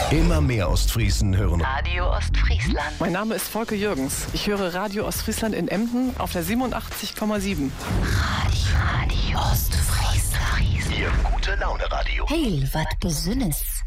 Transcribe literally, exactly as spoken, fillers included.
Immer mehr Ostfriesen hören Radio Ostfriesland. Mein Name ist Volker Jürgens. Ich höre Radio Ostfriesland in Emden auf der siebenundachtzig Komma sieben. Radio, Radio Ostfriesland. Ihr gute Laune Radio. Heil, wat Besünnes.